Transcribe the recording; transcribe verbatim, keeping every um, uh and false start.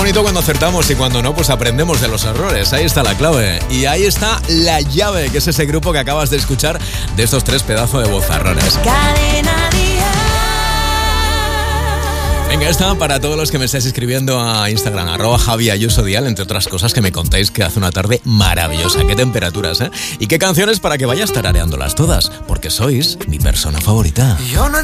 bonito cuando acertamos y cuando no, pues aprendemos de los errores. Ahí está la clave. Y ahí está La Llave, que es ese grupo que acabas de escuchar de estos tres pedazos de vozarrones. Cadena Dial. Venga, esta para todos los que me estáis escribiendo a Instagram, arroba Javi Ayuso Dial, entre otras cosas, que me contáis que hace una tarde maravillosa. Qué temperaturas, ¿eh? Y qué canciones para que vayas tarareándolas todas, porque sois mi persona favorita. Yo no